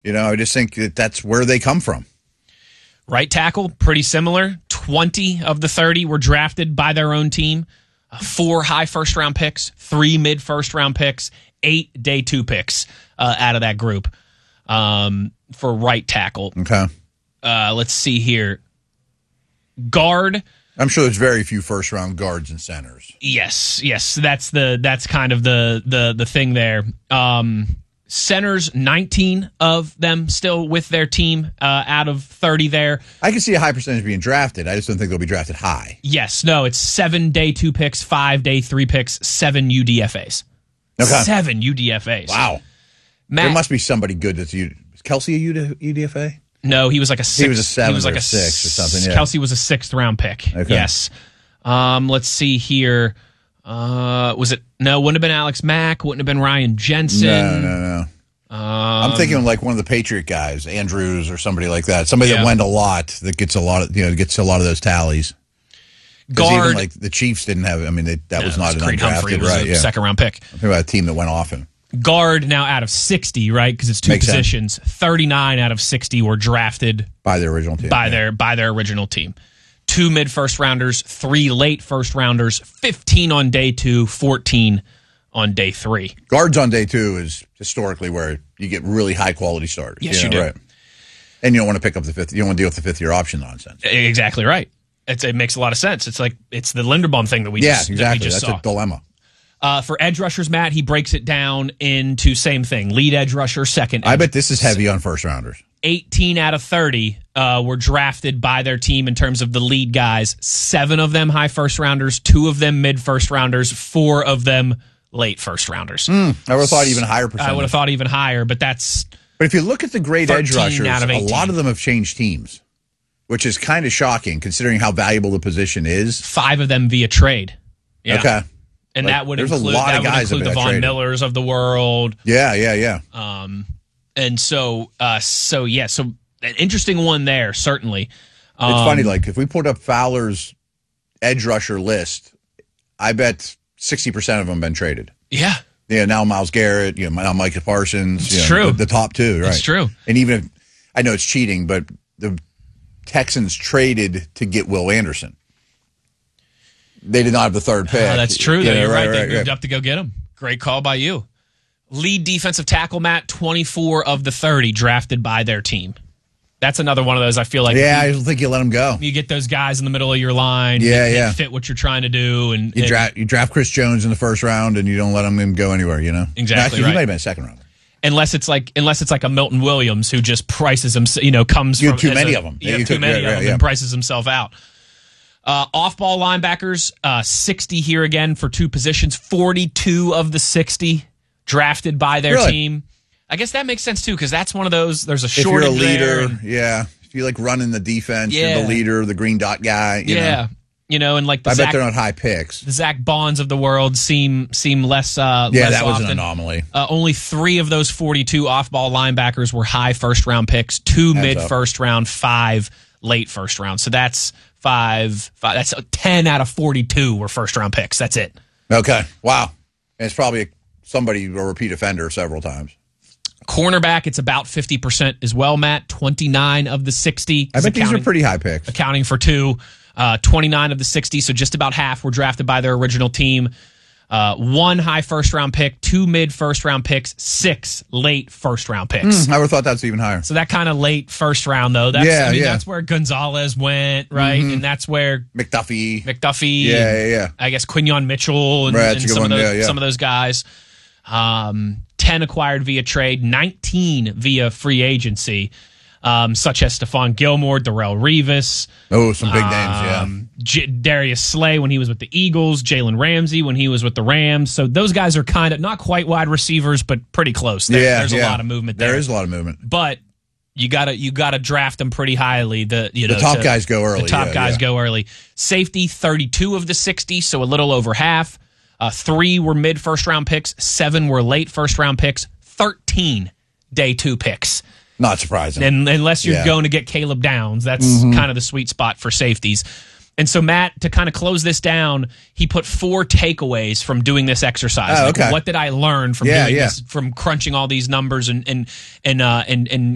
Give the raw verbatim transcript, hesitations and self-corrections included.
You know, I just think that that's where they come from. Right tackle, pretty similar. twenty of the thirty were drafted by their own team. Uh, four high first-round picks, three mid-first-round picks, eight day two picks uh, out of that group um, for right tackle. Okay. Uh, let's see here. Guard. I'm sure there's very few first-round guards and centers. Yes, yes, that's the that's kind of the the the thing there. Um, centers, nineteen of them still with their team uh, out of thirty there. I can see a high percentage being drafted. I just don't think they'll be drafted high. Yes, no, it's seven day two picks, five day three picks, seven U D F As. Okay. Seven U D F As. Wow. Matt, there must be somebody good that's U. Is Kelsey a U D F A? No, he was like a sixth. He was a seventh he was like or a sixth or something. Yeah. Kelsey was a sixth round pick. Okay. Yes. Um, let's see here. Uh, was it? No, wouldn't have been Alex Mack. Wouldn't have been Ryan Jensen. No, no, no. Um, I'm thinking of like one of the Patriot guys, Andrews or somebody like that. Somebody Yeah. that went a lot, that gets a lot of, you know, gets a lot of those tallies. Because Guard. even like the Chiefs didn't have, I mean, they, that No, was not it was an Creed Humphrey. undrafted, It was right? a Yeah. second round pick. I'm thinking about a team that went off him. Guard now out of sixty, right? Because it's two Makes sense. positions. thirty-nine out of sixty were drafted By their original team. by yeah. their by their original team. Two mid first rounders, three late first rounders, fifteen on day two, fourteen on day three. Guards on day two is historically where you get really high quality starters. Yes, you do. Right. And you don't want to pick up the fifth. You don't want to deal with the fifth year option nonsense. Exactly right. It's, it makes a lot of sense. It's like it's the Linderbaum thing that we Yeah, just, that exactly. we just That's saw. a dilemma. Uh, for edge rushers, Matt, he breaks it down into same thing. Lead edge rusher, second. I edge. bet this is heavy on first rounders. eighteen out of thirty uh, were drafted by their team in terms of the lead guys. Seven of them high first rounders, two of them mid first rounders, four of them late first rounders. Mm, I would have thought even higher percentage. I would have thought even higher, but that's But if you look at the great edge rushers, out of a eighteen. lot of them have changed teams, which is kind of shocking considering how valuable the position is. five of them via trade. Yeah. Okay. And Like, that would there's a include, lot that of would guys that include the have been Von traded. Millers of the world. Yeah, yeah, yeah. Um, and so, uh, so yeah, so an interesting one there, certainly. Um, It's funny, like if we put up Fowler's edge rusher list, I bet sixty percent of them have been traded. Yeah. Yeah, now Myles Garrett, you know, now Micah Parsons. It's you know, true. The, the top two, right? It's true. And even if, I know it's cheating, but the Texans traded to get Will Anderson. They did not have the third pick. Uh, that's true, though. Yeah, You're right. right, They right, moved right. up to go get him. Great call by you. Lead defensive tackle, Matt, twenty-four of the thirty drafted by their team. That's another one of those I feel like Yeah, I you, don't think you let him go. you get those guys in the middle of your line Yeah, that, yeah. that fit what you're trying to do. And, You and draft you draft Chris Jones in the first round, and you don't let him go anywhere. You know, Exactly Actually, right. he might have been a second round. unless it's like unless it's like a Milton Williams who just prices him, you know, comes You from have too as many a- of 'em. You Yeah, have you too could- many yeah, of yeah, them yeah. and prices himself out. Uh, off-ball linebackers, uh, sixty here again for two positions. forty-two of the sixty drafted by their Really? team. I guess that makes sense too because that's one of those. There's a If you're shortage a leader, there and- yeah. If you like running the defense, Yeah. you're the leader, the green dot guy. You yeah, know. you know, and like the I Zach, bet they're not high picks. the Zach Bonds of the world seem seem less. Uh, Yeah, less that was often. an anomaly. Uh, only three of those forty-two off-ball linebackers were high first-round picks. Two That's mid-first round, five late first round. So that's five. five that's ten out of forty-two were first-round picks. That's it. Okay, wow. And it's probably somebody, a repeat offender several times. Cornerback, it's about fifty percent as well, Matt. twenty-nine of the sixty. I bet these are accounting- pretty high picks. accounting for two. Uh, twenty-nine of the sixty, so just about half were drafted by their original team. Uh, one high first round pick, two mid first round picks, six late first round picks. I would have thought that's even higher. So that kind of late first round, though. That's, Yeah, I mean, yeah. that's where Gonzalez went, right? And that's where McDuffie. McDuffie, Yeah, and yeah, yeah. I guess Quinion Mitchell and, Right, and that's a good some, of one. those, Yeah, yeah. some of those guys. Um, ten acquired via trade, nineteen via free agency, um, such as Stephon Gilmore, Darrell Revis, Oh, some big names, yeah. um, J- Darius Slay when he was with the Eagles, Jalen Ramsey when he was with the Rams. So those guys are kind of not quite wide receivers, but pretty close. There, yeah, there's yeah. a lot of movement there. There is a lot of movement. But you gotta you gotta draft them pretty highly. The you know The top to- guys go early. The top yeah, guys yeah. go early. Safety, thirty-two of the sixty, so a little over half. Uh, three were mid first round picks. Seven were late first round picks. Thirteen day two picks. Not surprising. And unless you're Yeah. going to get Caleb Downs, that's kind of the sweet spot for safeties. And so, Matt, to kind of close this down, he put four takeaways from doing this exercise. Oh, Like, okay. what did I learn from Yeah, doing yeah. this, from crunching all these numbers and and and uh, and and